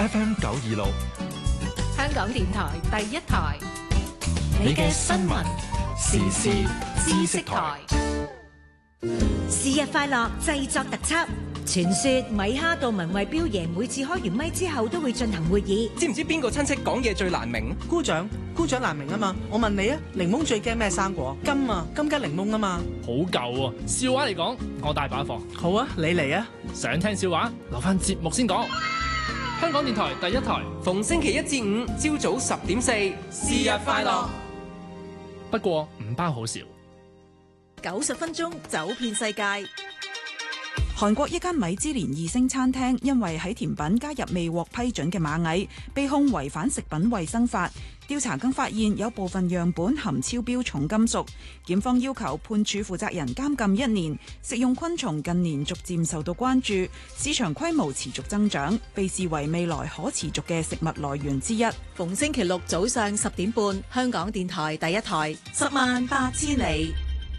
FM 926， 香港電台第一台， 你嘅新聞時事知識台。 是日快樂製作特輯。傳說米哈到文慧標爺每次開完咪之後都會進行會議。 知唔知邊個親戚講嘢最難明？ 姑丈難明啊嘛。我問你啊，檸檬最驚咩生果？金啊，金桔檸檬啊嘛。 好舊啊！笑話嚟講，我大把貨。 好啊，你嚟啊！ 想聽笑話，留翻節目先講。香港電台第一台， 逢星期一至五朝早10:04，是日快樂。 不過唔包好笑。 90分鐘走遍世界。 韓國一間米芝蓮2星餐廳因為喺甜品加入未獲批准嘅螞蟻，被控違反食品衛生法。調查更發現有部分樣本含超標重金屬，檢方要求判處負責人監禁1年。食用昆蟲近年逐漸受到關注，市場規模持續增長，被視為未來可持續嘅食物來源之一。 逢星期六早上10點半，香港電台第一台，108000里。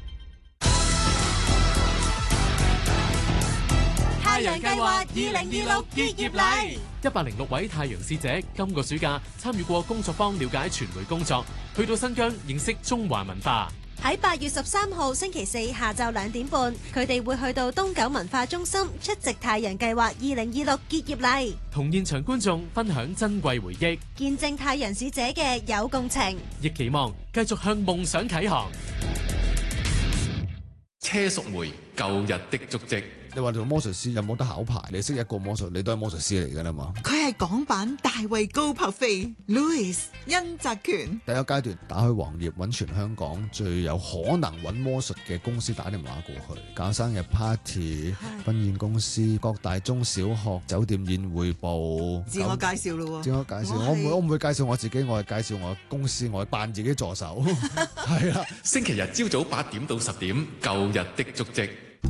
太陽計劃2026結業禮 ，106位太陽使者今個暑假參與過工作坊了解傳媒工作，去到新疆認識中華文化。 喺8月13號星期四下晝2點半，佢哋會去到東九文化中心出席太陽計劃2026結業禮， 同現場觀眾分享珍貴回憶， 見證太陽使者嘅有共情， 亦期望繼續向夢想啟航。 車淑梅舊日的足跡。 你話做魔術師有冇得考牌？你識一個魔術，你都係魔術師嚟㗎啦嘛。 佢係港版大衛高柏飛 Louis 甄澤權。 第一階段打開黃頁揾全香港最有可能揾魔術嘅公司打電話過去，搞生日 party、婚宴公司、各大中小學、酒店宴會部。 自我介紹咯喎。 自我介紹，我唔會介紹我自己，我係介紹我公司，我係扮自己助手。係啦， 星期日朝早8點到10點，舊日的足跡。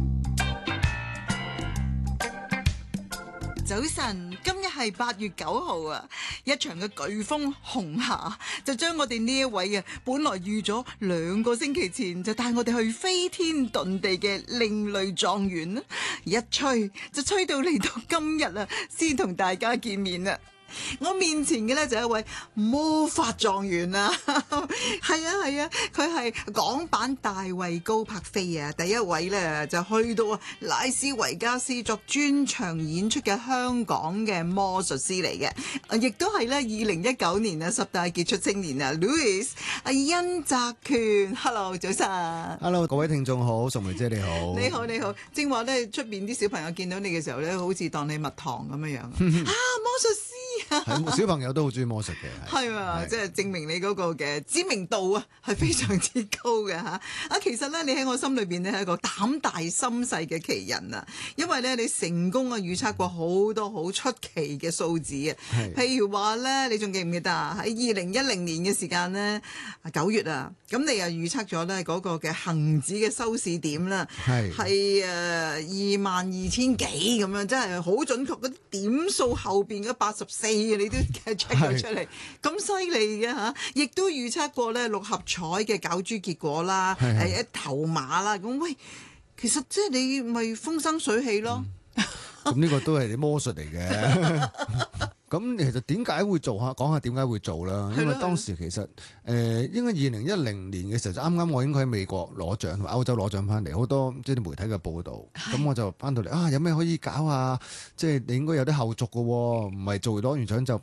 早晨，今日係8月9號啊！一場嘅颶風紅霞就將我哋呢一位啊，本來預咗2個星期前就帶我哋去飛天遁地嘅另類狀元啦，一吹就吹到嚟到今日啊，先同大家見面啦。我面前嘅咧就係一位魔法狀元啊，係啊，佢係港版大衛高柏飛啊，第一位咧就去到拉斯維加斯作專場演出嘅香港嘅魔術師嚟嘅，亦都係咧2019年啊10大傑出青年啊 Louis 甄澤權。 Hello 早晨。 Hello 各位聽眾好，淑梅姐你好。 你好，正話咧出邊啲小朋友見到你嘅時候咧，好似當你蜜糖咁樣樣啊，魔術師係小朋友都好中意魔術嘅， 係嘛，即係證明你嗰個嘅知名度啊，係非常之高嘅嚇。其實咧，你喺我心裏邊咧係一個膽大心細嘅奇人啊，因為咧你成功啊預測過好多好出奇嘅數字啊。譬如話咧，你仲記唔記得啊？喺2010年嘅時間咧9月啊，咁你又預測咗咧嗰個嘅恆指嘅收市點啦，係22,000幾咁樣，真係好準確。嗰啲點數後邊嘅84，你都 check 咗出嚟，咁犀利嘅嚇！亦都預測過咧6合彩嘅攪珠結果啦，一頭馬啦。咁喂，其實即係你咪風生水起咯。 咁呢個都係啲魔術嚟嘅。咁其實點解會做下？講下點解會做啦？因為當時其實應該2010年嘅時候，就啱啱我應該喺美國攞獎同埋歐洲攞獎翻嚟，好多即係啲媒體嘅報導。咁我就翻到嚟有咩可以搞啊？即係你應該有啲後續嘅喎，唔係做攞完獎就